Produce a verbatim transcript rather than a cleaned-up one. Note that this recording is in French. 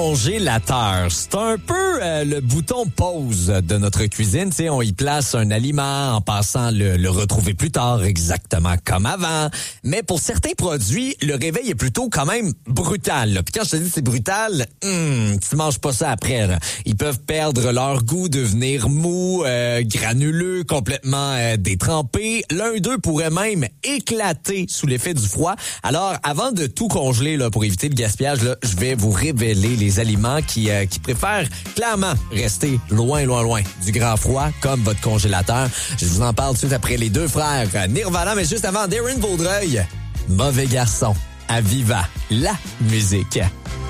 Congélateur, c'est un peu euh, le bouton pause de notre cuisine. Tu sais, on y place un aliment en passant le, le retrouver plus tard, exactement comme avant. Mais pour certains produits, le réveil est plutôt quand même brutal. Là. Puis quand je te dis c'est brutal, hum, tu manges pas ça après. Là. Ils peuvent perdre leur goût, devenir mou, euh, granuleux, complètement euh, détrempés. L'un d'eux pourrait même éclater sous l'effet du froid. Alors, avant de tout congeler là, pour éviter le gaspillage, là, je vais vous révéler les aliments qui, euh, qui préfèrent clairement rester loin, loin, loin du grand froid, comme votre congélateur. Je vous en parle tout de suite après les deux frères Nirvana, mais juste avant, Darren Vaudreuil, Mauvais garçon, à Viva, la musique.